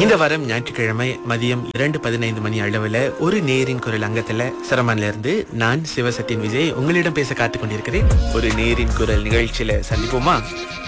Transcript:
இந்த வாரம் ஞாயிற்றுக்கிழமை மதியம் 2:15 மணி அளவுல ஒரு நேரின் குரல் அங்கத்துல சிரமன்ல இருந்து நான் சிவசத்தின் விஜய் உங்களிடம் பேச காத்துக் கொண்டிருக்கிறேன். ஒரு நேரின் குரல் நிகழ்ச்சியில சந்திப்போமா?